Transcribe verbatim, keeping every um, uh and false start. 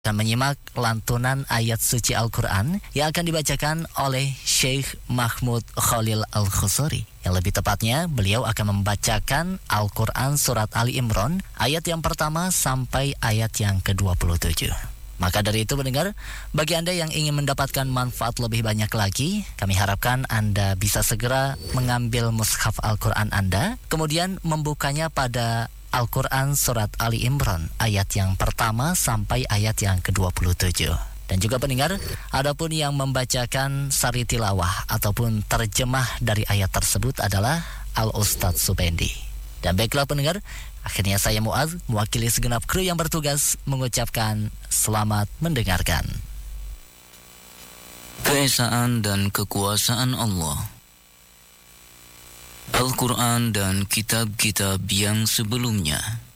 akan menyimak lantunan ayat suci Al-Quran yang akan dibacakan oleh Syekh Mahmud Khalil Al-Khusuri. Yang lebih tepatnya, beliau akan membacakan Al-Quran surat Ali Imran ayat yang pertama sampai ayat yang ke dua puluh tujuh. Maka dari itu pendengar, bagi Anda yang ingin mendapatkan manfaat lebih banyak lagi, kami harapkan Anda bisa segera mengambil mushaf Al-Quran Anda, kemudian membukanya pada Al-Quran Surat Ali Imran ayat yang pertama sampai ayat yang ke dua puluh tujuh. Dan juga pendengar, adapun yang membacakan sari tilawah ataupun terjemah dari ayat tersebut adalah Al-Ustadz Supendi. Dan baiklah pendengar, akhirnya saya Muaz mewakili segenap kru yang bertugas mengucapkan selamat mendengarkan. Keesaan dan kekuasaan Allah, Al-Quran dan kitab-kitab yang sebelumnya